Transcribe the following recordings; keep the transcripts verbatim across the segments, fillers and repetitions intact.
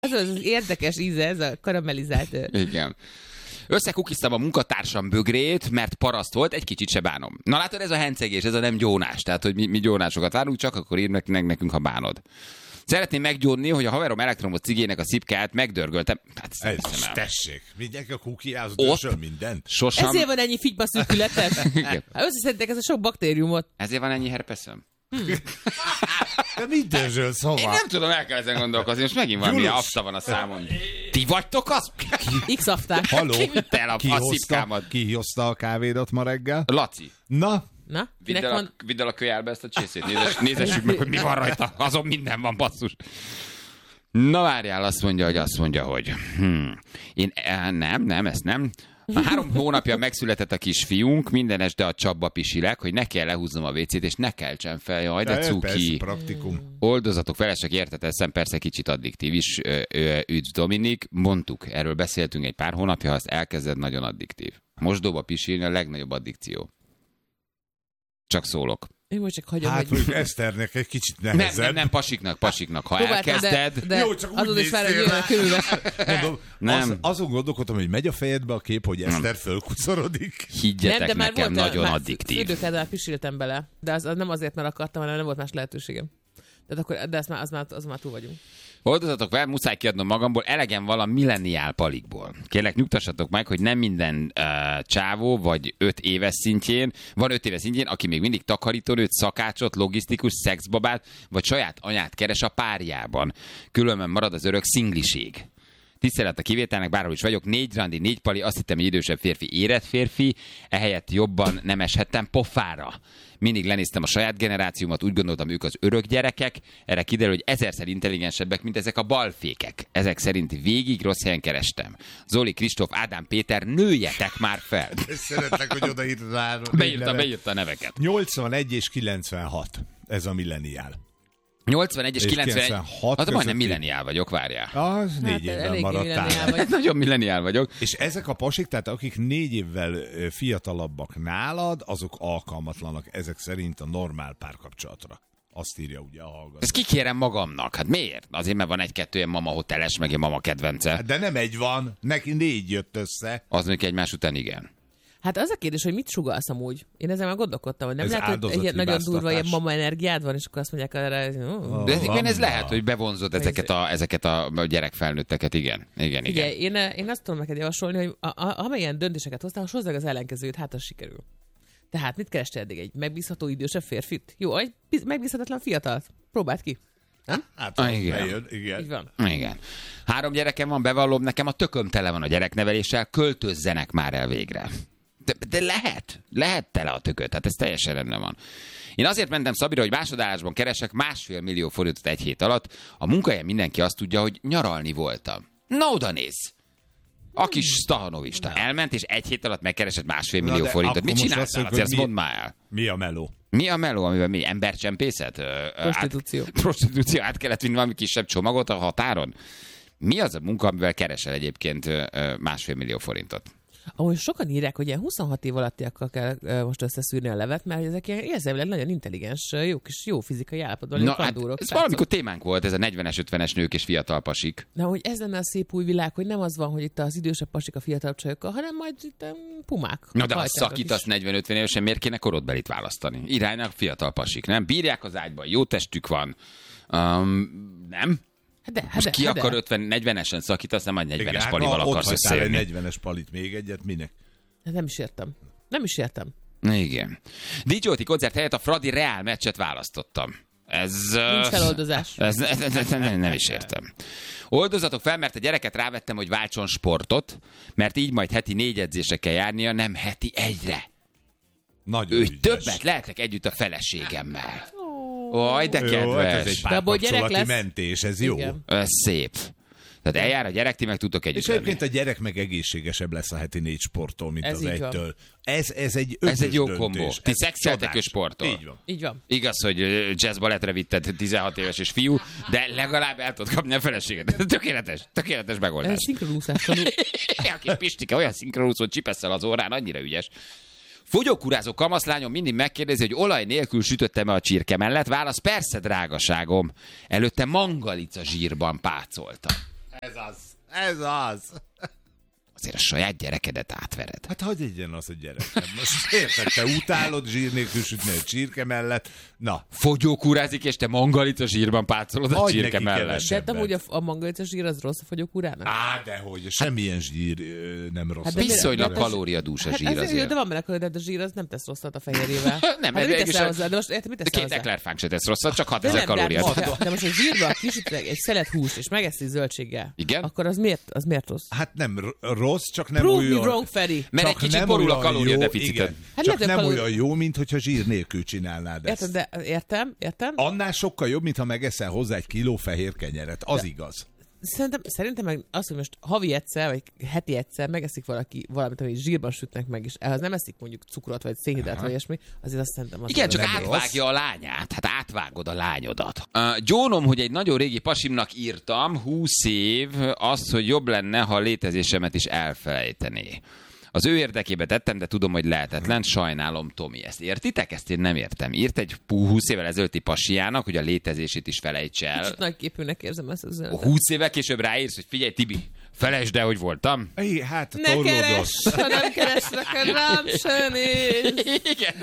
Az az érdekes íze, ez a karamellizált. Igen. Összekukiztam a munkatársam bögrét, mert paraszt volt, egy kicsit se bánom. Na látod, ez a hencegés, ez a nem gyónás. Tehát, hogy mi, mi gyónásokat várunk, csak akkor írd meg nekünk, ha bánod. Szeretném meggyónni, hogy a haverom elektromos cigének a szipkáját megdörgöltem. Hát ez, tessék, mindenki a kukiázat, minden. Sosem... Ezért van ennyi figyba szűkületes. Összeszedtek ez a sok baktériumot. Ezért van ennyi herpeszöm. Hmm. De mit dörzsölsz, hova? Én nem tudom, el kell ezen gondolkozni, most megint valami afta van a számon. Ti vagytok az? X-afták. Haló, ki vitte el a, ki, a hozta, szipkámat? ki hozta a kávédat ma reggel? Laci. Na? Na? Vidd el, van... a, vidd el a kölyárba ezt a csészét, Nézes, nézessük meg, hogy mi van rajta. Azon minden van, basszus. Na várjál, azt mondja, hogy azt mondja, hogy hmm. Én eh, nem, nem, ezt nem. A három hónapja megszületett a kisfiunk, minden este a csapba pisilek, hogy ne kell lehúznom a vécét, és ne keltsen fel, jaj, de cuki. Persze, praktikum. Oldozatok felesek, érted, eszem persze kicsit addiktív is. Üdv Dominik, mondtuk, erről beszéltünk egy pár hónapja, ha azt elkezded, nagyon addiktív. Mosdóba pisilni a legnagyobb addikció. Csak szólok. Én most csak hagyom, hát, hogy... Eszternek egy kicsit nehezebb. Nem, nem, nem, pasiknak, pasiknak. Ha próbáltam, elkezded... De, de jó, csak azon is vár, hogy jön körülre. Mondom, nem. Az, azon gondolkodtam, hogy megy a fejedbe a kép, hogy Eszter fölkuszorodik. Higgyetek nem, de már nekem, volt, nagyon már addiktív. Fürdőkáddal pisiltem bele, de az, az nem azért, mert akartam, hanem nem volt más lehetőségem. Tehát akkor, de az már, az már, az már túl vagyunk. Oldozatok fel, muszáj kiadnom magamból, elegem van a milleniál palikból. Kérlek, nyugtassatok meg, hogy nem minden uh, csávó, vagy öt éves szintjén, van öt éves szintjén, aki még mindig takarítónőt, szakácsot, logisztikus, szexbabát, vagy saját anyát keres a párjában. Különben marad az örök szingliség. Tisztelet a kivételnek, bárhol is vagyok, négy randi, négy pali, azt hittem, hogy idősebb férfi, érett férfi, ehelyett jobban nem eshettem pofára. Mindig lenéztem a saját generációmat, úgy gondoltam, ők az örök gyerekek, erre kiderül, hogy ezerszer intelligensebbek, mint ezek a balfékek. Ezek szerint végig rossz helyen kerestem. Zoli, Kristóf, Ádám, Péter, nőjetek már fel! Szeretlek, hogy odaírtad rá. Beírta, beírta a neveket. nyolcvanegy és kilencvenhat, ez a milleniál. nyolcvanegy és kilencvenegy. kilencvenhat Az majdnem milleniál vagyok, várjál. Az négy hát, évvel maradtál. Vagy. Nagyon milleniál vagyok. És ezek a pasik, tehát akik négy évvel fiatalabbak nálad, azok alkalmatlanak ezek szerint a normál párkapcsolatra. Azt írja ugye a hallgató. Ezt kikérem magamnak. Hát miért? Azért, mert van egy-kettő ilyen mama hoteles, meg ilyen mama kedvence. De nem egy van, neki négy jött össze. Az mondjuk egymás után igen. Hát az a kérdés, hogy mit sugallsz amúgy? Én ezzel már gondolkodtam, hogy nem ez lehet, hogy egy nagyon durva ilyen mama energiád van, és akkor azt mondják erre... Oh. De ez, ez lehet, hogy bevonzod ezeket a, ezeket a gyerekfelnőtteket, igen. Igen, igen. igen. Én, én azt tudom neked javasolni, hogy amilyen döntéseket hoztál, hozzá az ellenkezőt, hát az sikerül. Tehát mit kerestél eddig? Egy megbízható idősebb férfit? Jó, egy megbízhatatlan fiatalt. Próbáld ki. Nem? Hát ah, igen. Bejön, igen. Így van. Igen. Három gyerekem van, bevallom, nekem a tököm tele van a gyerekneveléssel, költözzenek már el végre. De, de lehet, lehet tele a tököt, tehát ez teljesen rendben van. Én azért mentem Szabira, hogy másodállásban keresek másfél millió forintot egy hét alatt. A munkahelyen mindenki azt tudja, hogy nyaralni voltam. Na oda nézz! A kis Stahanovista elment, és egy hét alatt megkeresett másfél millió forintot. Mit csináltál? Azért ezt mondd már el. Mi a meló? Mi a meló, amivel mi? Embercsempészet? Prostitúció. Át, prostitúció, át kellett vinni valami kisebb csomagot a határon? Mi az a munka, amivel keresel egyébként másfél millió forintot? Ahogy sokan írják, hogy ilyen huszonhat év alattiakkal kell uh, most összeszűrni a levet, mert ezek ilyen érzelmileg nagyon intelligens, jó kis jó fizikai állapotban. Na, hát ez valamikor témánk volt, ez a negyvenes, ötvenes nők és fiatal pasik. Na, hogy ez lenne a szép új világ, hogy nem az van, hogy itt az idősebb pasik a fiatal csajokkal, hanem majd itt um, pumák. Na de ha szakítasz negyven-ötven évesen, miért kéne korodbelit választani? Iránynak fiatal pasik, nem? Bírják az ágyban, jó testük van. Um, nem? De, most de, ki de. akar ötven-negyvenesen szakítasz, nem egy negyvenes palival hát, akarsz összejönni. Ott negyvenes palit még egyet, minek? Nem is értem. Nem is értem. Igen. dé jé koncert helyett a Fradi Reál meccset választottam. Ez... Nincs feloldozás. Ez, ez, ez, ez nem, nem is értem. Oldozatok fel, mert a gyereket rávettem, hogy váltson sportot, mert így majd heti négy edzésre kell járnia, nem heti egyre. Nagyon ő ügyes. Többet lehetek együtt a feleségemmel. Oj, de kedves. Jó, ez egy párkapcsolati mentés, ez jó. Igen. Ez szép. Tehát eljár a gyerek, ti meg tudtok együtt És egyébként a gyerek meg egészségesebb lesz a heti négy sporttól, mint ez az egytől. Ez, ez egy ötös Ez egy jó döntés. kombó. Ti szexeltek ő sporttól. Így van. Így van. Igaz, hogy jazz balettre vitted tizenhat éves és fiú, de legalább el tudod kapni a feleséget. Tökéletes, tökéletes megoldás. Ez szinkronúszás tanul. A kis Pistike olyan szinkronúszó csipesszel az órán, annyira ügyes. Fogyókúrázó kamaszlányom mindig megkérdezi, hogy olaj nélkül sütöttem-e a csirke mellett. Válasz, persze, drágaságom. Előtte mangalica zsírban pácoltam. Ez az. Ez az. Azért a saját gyerekedet átvered. Hát hagyj egyen az a gyerekem. Most érted, te utálod zsír nélkül sütni a csirke mellett. Na. Fogyókúrázik, és te mangalica zsírban pácolod a Hagyj csirke neki mellett. keveset. De amúgy a, a mangalica zsír az rossz a fogyókúrának? Á, dehogy. Semmilyen zsír ö, nem rossz. Hát de Viszonylag de- de- kalóriadús a Hát zsír ez jó, azért. de van benne kalória, de a zsír az nem tesz rosszat a fehérjével. Nem, hát mert mit végülis teszel a- hozzá? De most érted, mit De teszel két hozzá? eklerfánk se tesz rosszat, csak De hatezer nem, de, kalóriát. most, de most, hogy zsírba kisütnek egy szelet húst, és megeszi zöldséggel, Igen? akkor az miért, az miért rossz? Hát nem r- rossz, csak nem Prove olyan... me wrong, Feri. Mert egy csak kicsit nem borul a olyan jó, kalóriadeficited. igen. Hát Csak lehet, nem kalóri- olyan jó, mint hogyha zsír nélkül csinálnád ezt. Érted, de értem, értem. Annál sokkal jobb, mint ha megeszel hozzá egy kiló fehér kenyeret. Az igaz. Szerintem, szerintem meg az, hogy most havi egyszer, vagy heti egyszer megeszik valaki valamit, amit zsírban sütnek meg, és ehhez nem eszik mondjuk cukrot, vagy szénhidrát, vagy ilyesmi, azért azt szerintem az Igen, az csak nem átvágja a lányát. Hát átvágod a lányodat. Uh, gyónom, hogy egy nagyon régi pasimnak írtam, húsz év, az, hogy jobb lenne, ha a létezésemet is elfelejtené. Az ő érdekébe tettem, de tudom, hogy lehetetlen. Sajnálom, Tomi. Ezt értitek? Ezt én nem értem. Írt egy húsz évvel ezelőtti pasiának, hogy a létezését is felejts el. Kicsit nagyképűnek érzem ezt az üzenetet. húsz évvel később ráírsz, hogy figyelj, Tibi, felejtsd el, hogy voltam. É, hát Ne torlódott. keresd, ha nem keresnek, rám se nézz. Igen.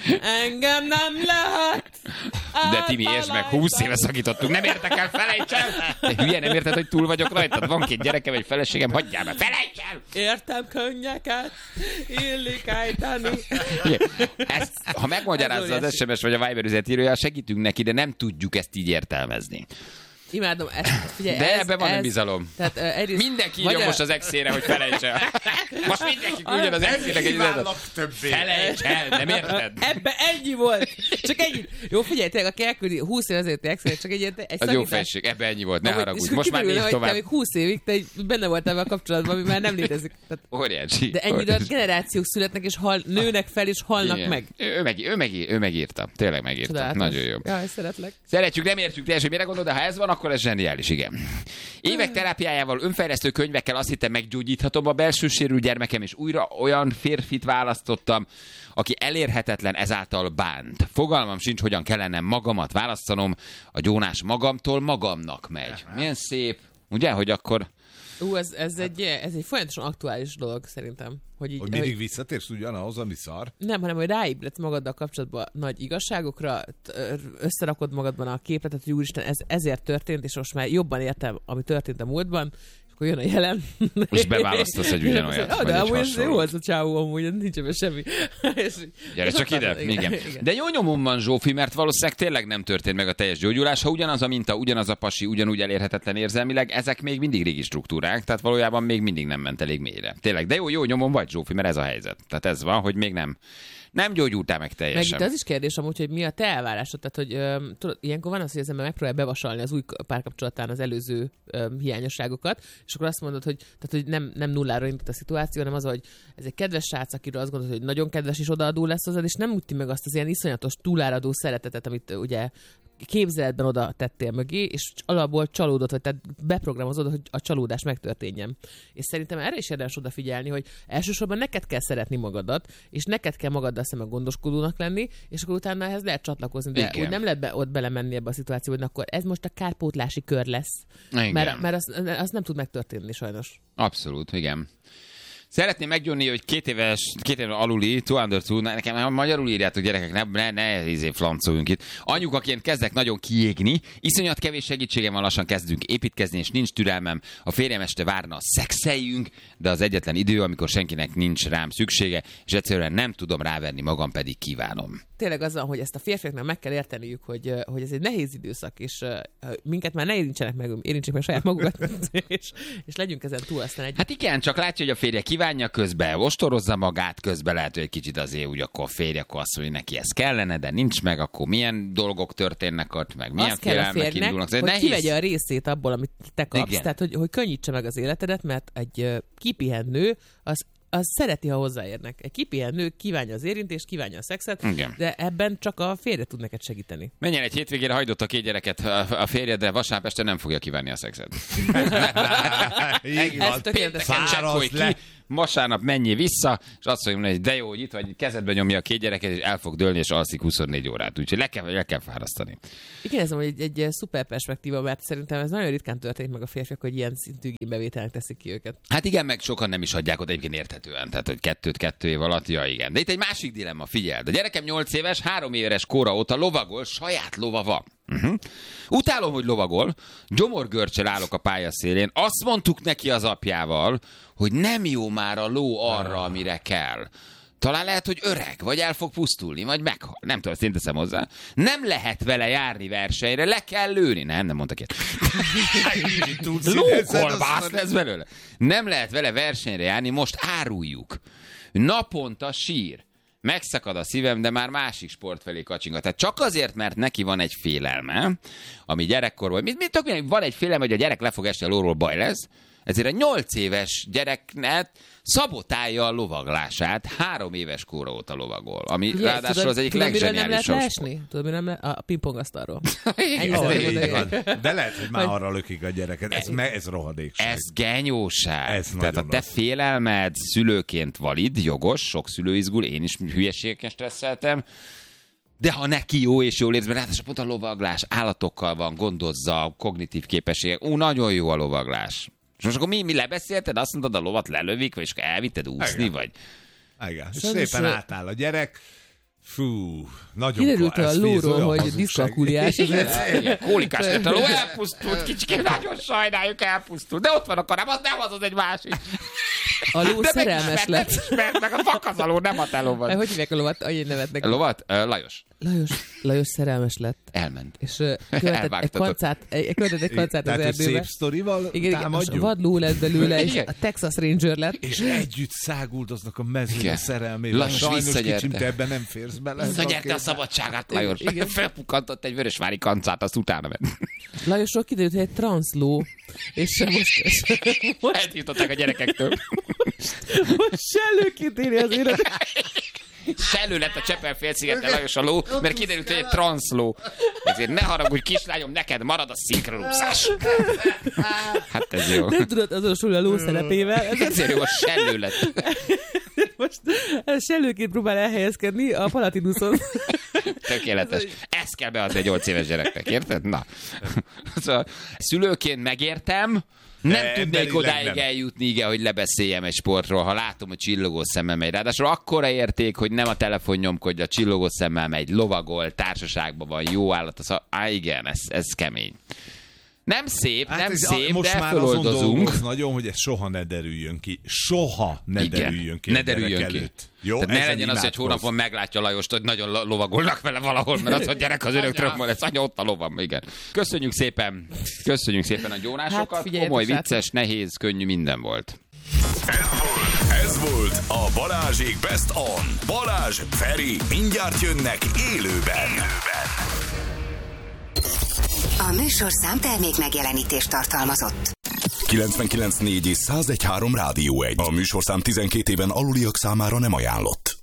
Engem nem lehet. De Timi, értsd meg, húsz éve szakítottunk, nem értek el, felejts el! De hülye, nem érted, hogy túl vagyok rajtad? Van két gyerekem, egy feleségem, hagyjál be, felejts el! Értem könnyeket, illik ejteni. Igen. Ezt, ha megmagyarázza Ez az es em es vagy a Viber üzenetírója, segítünk neki, de nem tudjuk ezt így értelmezni. Imádom ezt. Figyelj, De ez, ebben van ez, nem bizalom. Tehát, uh, egyrészt, Mindenki vagy írja a- most az exére, hogy felejts el. Most mindenki küldjön az exének egy üzenetet. Kívánlak többé. Felejts el, nem érted? Ebbe ennyi volt. Csak ennyi. Jó, figyelj, tényleg, aki elküldi húsz év ezelőtti exet, csak egy, egy Az jó szakítás. fejség, ebben ennyi volt, ne Amúgy- haragudj. és Most már kiderül, nézd hogy te tovább. még húsz évig te egy- benne voltál ebben a kapcsolatban, ami már nem létezik. Tehát, Óriási. de ennyi időt generációk születnek, és hal, nőnek fel, és halnak Igen. meg. Ő, meg, ő, meg, ő megírta. Tényleg megírta. Csodálatos. Nagyon jó. Jaj, szeretlek. Szeretjük, nem értjük teljesen, mire gondol, de ha ez van, akkor ez zseniális, igen. Évek terápiájával, önfejlesztő könyvekkel azt hittem, meggyógyíthatom a belső sérült gyermekem, és újra olyan férfit választottam, aki elérhetetlen, ezáltal bánt. Fogalmam sincs, hogyan kellene magamat választanom, a gyónás magamtól magamnak megy. Milyen szép, ugye, hogy akkor... Ú, ez, ez, egy, ez egy folyamatosan aktuális dolog, szerintem. Hogy így, Hogy mindig visszatérsz ugyanahoz, ami szar. Nem, hanem hogy ráébredsz magaddal kapcsolatban nagy igazságokra, t- összerakod magadban a képletet, hogy úristen, ez ezért történt, és most már jobban értem, ami történt a múltban, és akkor jön a jelen. És beválasztasz egy ugyanolyat, Ah, vagy de egy amúgy ez hasonlót. jó az a csávó, amúgy nincs ebben semmi. és, Gyere és csak ott ide, van, igen. igen. De jó nyomom van, Zsófi, mert valószínűleg tényleg nem történt meg a teljes gyógyulás. Ha ugyanaz a minta, ugyanaz a pasi, ugyanúgy elérhetetlen érzelmileg, ezek még mindig régi struktúrák, tehát valójában még mindig nem ment elég mélyre. Tényleg, de jó, jó nyomom vagy, Zsófi, mert ez a helyzet. Tehát ez van, hogy még nem, nem gyógyultál meg Meg teljesen. itt az is kérdés amúgy, hogy mi a te elvárásod. Tehát, hogy ö, tudod, ilyenkor van az, hogy az ember megpróbál bevasalni az új párkapcsolatán az előző ö, hiányosságokat, és akkor azt mondod, hogy, tehát, hogy nem, nem nullára indult a szituáció, hanem az, hogy ez egy kedves srác, akiről azt gondolod, hogy nagyon kedves és odaadó lesz hozzád, és nem üti meg azt az ilyen iszonyatos túláradó szeretetet, amit ö, ugye képzeletben oda tettél mögé, és alapból csalódott, vagy tehát beprogramozod, hogy a csalódás megtörténjen. És szerintem erre is érdemes odafigyelni, hogy elsősorban neked kell szeretni magadat, és neked kell magaddal szemben gondoskodónak lenni, és akkor utána ehhez lehet csatlakozni, de Igen. úgy nem lehet be, ott belemenni ebbe a szituációba, hogy na, akkor ez most a kárpótlási kör lesz. Igen. Mert, mert az, az nem tud megtörténni sajnos. Abszolút, igen. Szeretném meggyónni, hogy két éves, két éves aluli, two under two, nekem magyarul írjátok gyerekek, ne, ne, ne izé flancoljunk itt. Anyukaként kezdek nagyon kiégni, iszonyat kevés segítségem lassan kezdünk építkezni, és nincs türelmem. A férjem este várna, szexeljünk, de az egyetlen idő, amikor senkinek nincs rám szüksége, és egyszerűen nem tudom rávenni magam, pedig kívánom. Tényleg az van, hogy ezt a férfiaknak meg kell érteniük, hogy, hogy ez egy nehéz időszak, és uh, minket már ne érintsenek meg, érintsék meg saját magukat, és, és legyünk ezen túl aztán egy. Hát igen, csak látja, hogy a férje kívánja közben, ostorozza magát közben, lehet, hogy egy kicsit azért úgy akkor a férje akkor azt mondja, hogy neki ez kellene, de nincs meg, akkor milyen dolgok történnek ott, meg milyen azt kell a félelmek férnek, indulnak. hogy Nehéz. kivegye a részét abból, amit te kapsz, Igen. tehát hogy, hogy könnyítse meg az életedet, mert egy uh, kipihent nő, az az szereti, ha hozzáérnek. Egy kipihent nő kívánja az érintést, kívánja a szexet, Igen. de ebben csak a férje tud neked segíteni. Menjen egy hétvégére, hagyott a két gyereket a a férjed, de vasárnap este nem fogja kívánni a szexet. Így van. Ez tökéletes. Pénteken csekkolj Fáradt le. ki, vasárnap menjél vissza, és azt mondja, hogy de jó, hogy itt vagy, kezedbe nyomja a két gyereket, és el fog dőlni, és alszik huszonnégy órát. Úgyhogy le kell, le kell fárasztani. Igen, ez egy, egy, egy szuper perspektíva, mert szerintem ez nagyon ritkán történik meg a férfiak, hogy ilyen szintű igénybevételnek teszik ki őket. Hát igen, meg sokan nem is adják oda egyébként érthetően. Tehát, hogy kettőt kettő év alatt, ja igen. De itt egy másik dilemma, figyeld. A gyerekem nyolc éves, három éves kora óta lovagol, saját lova van. Uh-huh. Utálom, hogy lovagol, gyomorgörcsel állok a pályaszélén, azt mondtuk neki az apjával, hogy nem jó már a ló arra, amire kell. Talán lehet, hogy öreg, vagy el fog pusztulni, vagy meghal. Nem tudom, ezt én teszem hozzá. Nem lehet vele járni versenyre, le kell lőni. Nem, nem mondtak ilyet. Lókolbász lesz belőle. Nem lehet vele versenyre járni, most áruljuk. Naponta sír. Megszakad a szívem, de már másik sport felé kacsingat. Tehát csak azért, mert neki van egy félelme, ami gyerekkorban, mit, mit tök, van egy félelme, hogy a gyerek le fog esni a lóról, baj lesz, ezért a nyolc éves gyereknek szabotálja a lovaglását, három éves kóra óta lovagol, ami Ugye, ráadásul tudod, az egyik tudod, legzseniálisabb nem sport. Tudod, mire nem lehet? A pingpongasztalról. Oh, így van. De lehet, hogy már arra lökik a gyereket. Ez, me, ez rohadékság. Ez genyóság. Ez Tehát a te az. félelmed szülőként valid, jogos, sok szülő izgul, én is hülyeségeken stresszeltem, de ha neki jó és jól érsz, mert ráadásul pont a lovaglás állatokkal van, gondozza, kognitív képességek, ú, nagyon jó a lovaglás. És most akkor mi, mi lebeszélted? Azt mondtad, a lovat lelövik, vagy és elvitted úszni, Igen. vagy... Igen. És Sajnos, szépen ö- átáll a gyerek. Fú, nagyon Kiderült ez a víz, lóról, olyan hogy hazugság. diszkalkuliás. Igen, kólikás lett a ló, elpusztult, kicsikém, nagyon sajnáljuk, elpusztult. De ott van a karám, az nem az, az egy másik. A ló De szerelmes megismert, lett. nem ismert, meg a fakaz a ló, nem a te lóvad. Hogy hívják a lovat? Annyi nevet neki. A lovat? Uh, Lajos. Lajos, Lajos szerelmes lett. Elment. És uh, követett egy Elvágtatott. kancát, egy, követett egy kancát az Tehát, hogy erdőbe. szép sztorival Igen, igen, a támadjuk? vadló lett belőle, és Igen. a Texas Ranger lett. És együtt száguldoznak a mezőn Igen. a szerelmével. Lajos Sajnos visszanyerte. kicsim, te ebben nem férsz bele. Visszanyerte a szabadságát, Lajos. Igen. Felpukkantott egy vörösvári kancát, azt utána ment. Lajosról kiderült, hogy egy transzló, és most, most, Eltiltották a gyerekektől. most sellőként éli az élet. Sellő lett a Csepel-félszigeten Lajos a ló, mert kiderült, hogy egy transzló. Ezért ne haragudj, kislányom, neked marad a szinkronúszás. Hát ez jó. Nem tudod azonosulni a ló szerepével. Ezért jó, a sellő lett. Most sellőként próbál elhelyezkedni a Palatinuson. Tökéletes. Ezt kell beadni egy nyolc éves gyereknek, érted? Na. Szóval szülőként megértem, nem De tudnék emberileg odáig nem. eljutni, igen, hogy lebeszéljem egy sportról, ha látom, hogy csillogó szemmel megy. Ráadásul akkora érték, hogy nem a telefon nyomkodja, csillogó szemmel megy, lovagol, társaságban van, jó állat. Az... Á, igen, ez, ez kemény. Nem szép, Hát nem ez szép, a, most de már azon föloldozunk. dolgoz nagyon, hogy ez soha ne derüljön ki. Soha ne Igen, derüljön ki. ne a gyerek derüljön ki. előtt. Jó, Tehát ne ezen legyen az, hogy imádkozz. hónapon meglátja Lajost, hogy nagyon lo- lovagolnak vele valahol, mert az a gyerek az örök trökma lesz. Anya, ott a lovam, igen. Köszönjük szépen, köszönjük szépen a gyónásokat. Hát, figyeljetek, Komoly, srácok. vicces, nehéz, könnyű, minden volt. Ez volt a Balázsék Best On. Balázs, Feri, mindjárt jönnek élőben. A műsorszám termék megjelenítést tartalmazott. kilencvenkilenc négy és száz egy három Rádió egy. A műsorszám tizenkét éven aluliak számára nem ajánlott.